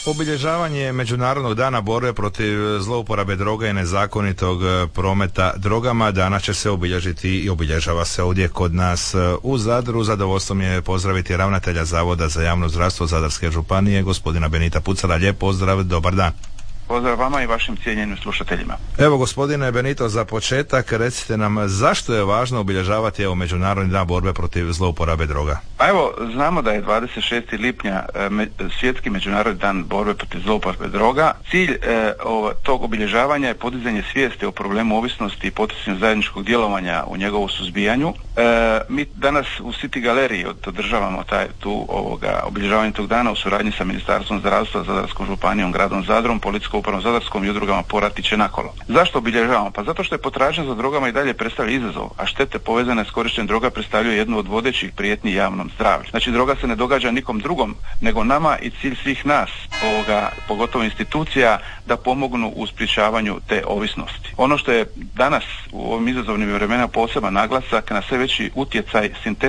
Obilježavanje Međunarodnog dana borbe protiv zlouporabe droga i nezakonitog prometa drogama danas će se obilježiti i obilježava se ovdje kod nas u Zadru. Zadovoljstvo mi je pozdraviti ravnatelja Zavoda za javno zdravstvo Zadarske županije, gospodina Benita Pucala. Lijep pozdrav, dobar dan. Pozdrav vama i vašim cijenjenim slušateljima. Evo, gospodine Benito, za početak recite nam zašto je važno obilježavati Međunarodni dan borbe protiv zlouporabe droga? Pa evo, znamo da je 26. lipnja svjetski međunarodni dan borbe protiv zlouporabe droga. Cilj tog obilježavanja je podizanje svijesti o problemu ovisnosti i poticanju zajedničkog djelovanja u njegovu suzbijanju. Mi danas u City galeriji održavamo obilježavanje tog dana u suradnji sa Ministarstvom zdravstva, Zadarskom županijom, gradom Zadrom, Policijskom upravom Zadarskom i udrugama Poratić i Nakolo. Zašto obilježavamo? Pa zato što je potražnja za drogama i dalje predstavlja izazov, a štete povezane s korištenjem droga predstavljaju jednu od vodećih prijetnji javnom zdravlju. Znači, droga se ne događa nikom drugom nego nama i cilj svih nas, pogotovo institucija, da pomognu u sprječavanju te ovisnosti. Ono što je danas u ovim izazovnim vremenima poseban naglasak na sve veći utjecaj sintetskih